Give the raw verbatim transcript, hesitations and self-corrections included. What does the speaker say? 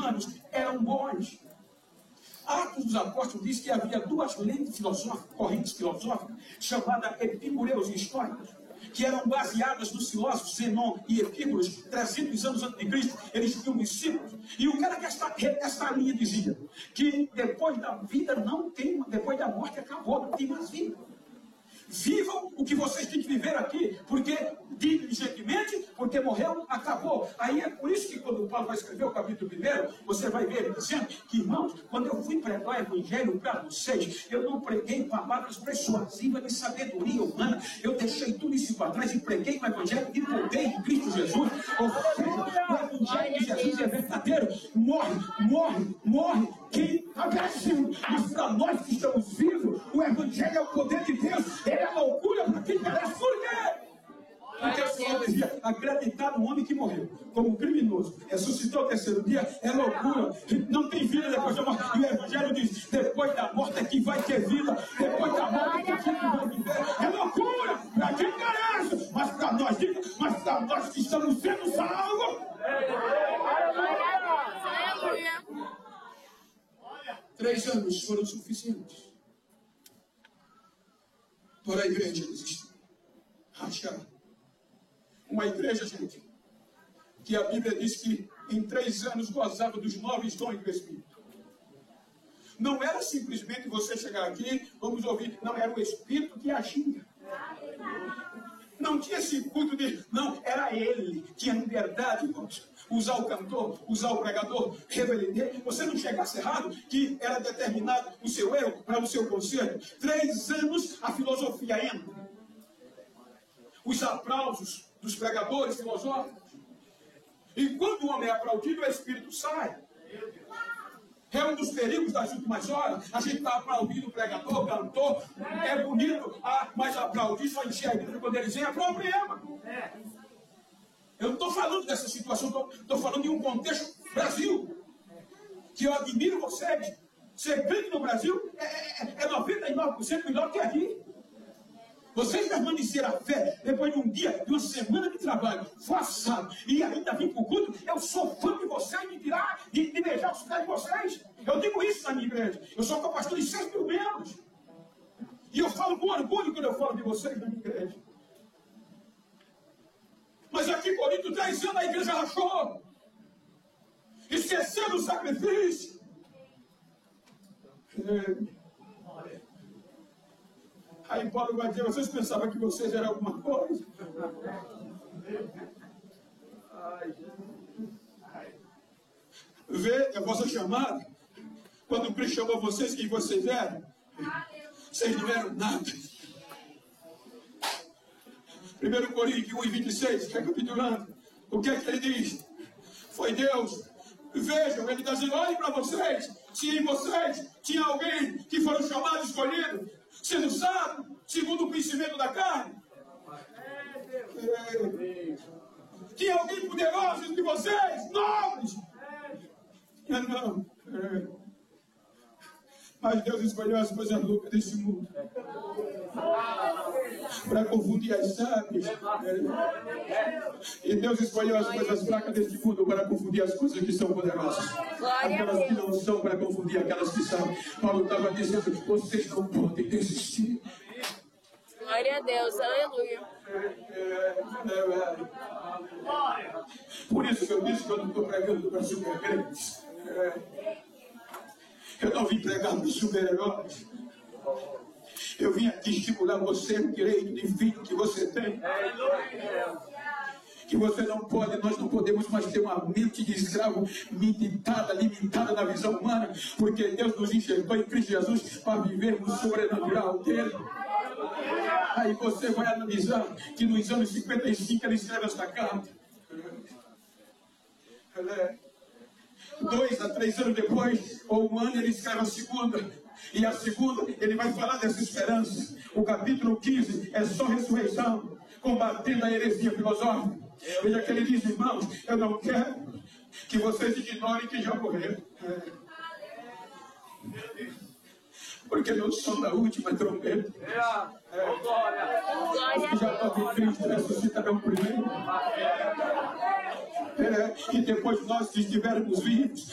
humanos eram bons. Atos dos Apóstolos diz que havia duas lentes filosóficas, correntes filosóficas, chamadas epicureus e históricos, que eram baseadas nos filósofos Zenon e Epícuros, trezentos anos antes de Cristo. Eles tinham discípulos. E o cara que esta, esta linha dizia que depois da vida não tem, depois da morte acabou, não tem mais vida. Vivam o que vocês têm que viver aqui, porque diligentemente, porque morreu, acabou. Aí é por isso que quando o Paulo vai escrever o capítulo primeiro, você vai ver ele dizendo que, irmãos, quando eu fui pregar o evangelho para vocês, eu não preguei palavras persuasivas de sabedoria humana, eu deixei tudo isso para trás e preguei o evangelho de poder em Cristo Jesus. Ou seja, o evangelho de Jesus é verdadeiro. Morre, morre, morre quem aparece, mas para nós que estamos vivos, o evangelho é o poder de Deus. Ele é loucura para quem parece. Por quê? Porque o Senhor dizia: acreditar no homem que morreu como criminoso, ressuscitou ao terceiro dia, é loucura. Não tem vida depois da morte. E o evangelho diz: depois da morte é que vai ter vida. Depois da morte é que vai viver. É loucura para quem parece, mas para nós, mas para nós que estamos sendo salvos. Três anos foram suficientes para a igreja existir. Rachar. Uma igreja, gente, que a Bíblia diz que em três anos gozava dos nove dons do Espírito. Não era simplesmente você chegar aqui, vamos ouvir. Não, era o Espírito que agia. Não tinha esse culto de... Não, era ele. Tinha liberdade, irmãos. Usar o cantor, usar o pregador, revelar. Você não chegasse errado, que era determinado o seu erro para o seu conselho. Três anos a filosofia entra. Os aplausos dos pregadores filosóficos. E quando o homem é aplaudido, o Espírito sai. É um dos perigos das últimas horas. A gente está aplaudindo o pregador, cantor. É bonito, ah, mas aplaudir só encher a igreja quando eles vêm é problema. Eu não estou falando dessa situação, estou falando de um contexto Brasil. Que eu admiro vocês. Ser crente no Brasil é, é, é noventa e nove por cento melhor que aqui. Vocês permaneceram a fé depois de um dia, de uma semana de trabalho, forçado, e ainda vim para o culto. Eu sou fã de vocês, de tirar, de, de beijar os pés de vocês. Eu digo isso na minha igreja. Eu sou pastor de seis mil membros. E eu falo com orgulho quando eu falo de vocês na minha igreja. Mas aqui em Corinto, três anos a igreja rachou. Esquecendo o sacrifício. É. Aí Paulo vai dizer: vocês pensavam que vocês eram alguma coisa? Vê a vossa chamada. Quando Cristo chamou vocês, quem vocês eram? Vocês não eram nada. primeiro Coríntios um e vinte e seis, recapitulando. O que é que ele diz? Foi Deus. Vejam, ele está dizendo: olhem para vocês. Se em vocês tinha alguém que foram chamados, escolhidos, sendo sábio, segundo o conhecimento da carne. É. Tinha alguém poderoso entre vocês, nobres. É, não. É. Mas Deus escolheu as coisas loucas desse mundo para confundir as sábias. É. E Deus escolheu as coisas fracas desse mundo para confundir as coisas que são poderosas. Aquelas que não são, para confundir aquelas que são. Paulo estava dizendo: vocês não podem desistir. Glória a Deus, aleluia. É, é, é. Por isso que eu disse que eu não estou pregando para super crentes. É. Eu não vim pregar para super-heróis. Eu vim aqui estimular você, o direito divino que você tem. Que você não pode, nós não podemos mais ter uma mente de escravo limitada, limitada na visão humana, porque Deus nos enxergou em Cristo Jesus para vivermos o sobrenatural dele. Aí você vai analisar que nos anos cinquenta e cinco ele escreve esta carta. Dois a três anos depois, ou um ano, ele escreve a segunda. E a segunda, ele vai falar dessa esperança. O capítulo quinze é só ressurreição, combatendo a heresia filosófica. Veja que ele diz: irmãos, eu não quero que vocês ignorem que já morreram. Porque no som da última trombeta, é, os que já estão em Cristo ressuscitarão primeiro. É, e depois nós que estivermos vivos,